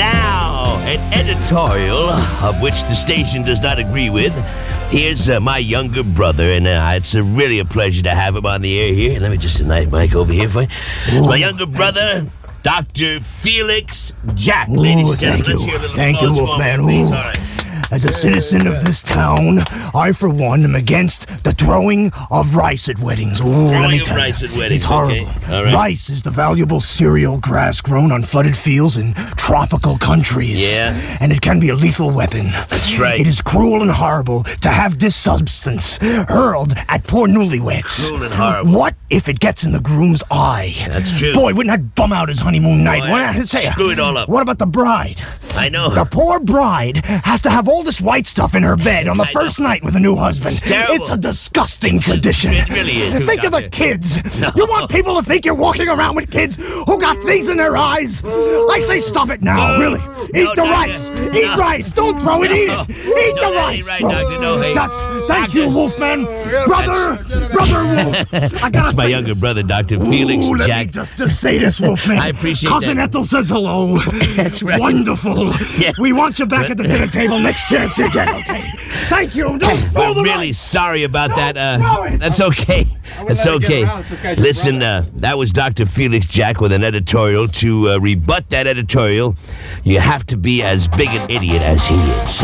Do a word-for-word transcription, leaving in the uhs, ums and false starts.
now, an editorial of which the station does not agree with. Here's uh, my younger brother, and uh, it's uh, really a pleasure to have him on the air here. Let me just a nice mic over here for you. It's my younger brother, Doctor Felix Jack. Ooh, Ladies and thank gentlemen, let's you. hear a little Thank you, applause for Wolfman. him, please. Ooh. All right. As a citizen of this town, I, for one, am against the throwing of rice at weddings. Ooh, let me of tell rice you, at weddings, it's horrible. okay. All right. Rice is the valuable cereal grass grown on flooded fields in tropical countries. Yeah. And it can be a lethal weapon. That's right. It is cruel and horrible to have this substance hurled at poor newlyweds. Cruel and horrible. What if it gets in the groom's eye? That's true. Boy, wouldn't that bum out his honeymoon night? Boy, Wouldn't that tell ya? screw it all up. What about the bride? I know. The poor bride has to have all this white stuff in her bed on the I first know. night with a new husband. It's terrible. It's a disgusting tradition. It really is, too, Think of the Doctor. kids. No. You want people to think you're walking around with kids who got things in their eyes? I say stop it now, really. Eat No, the Doctor. rice. No. Eat rice. Don't throw it. Eat No. it. Eat No, the that rice. ain't right, Doctor. No, hey. That's, thank Doctor. you, Wolfman. Brother, brother Wolf. I gotta That's my say younger this. brother, Doctor Felix Ooh, let Jack. me just, just say this, Wolfman. I appreciate Cousin that. Ethel says hello. That's right. Wonderful. Yeah. We want you back at the dinner table next chance you get, okay? Thank you. Don't throw I'm the really rice. sorry about that. throw Uh, it. that's okay. That's let it get okay. around. This guy's your Listen, brother. uh, that was Doctor Felix Jack with an editorial. To uh, rebut that editorial, you have to be as big an idiot as he is.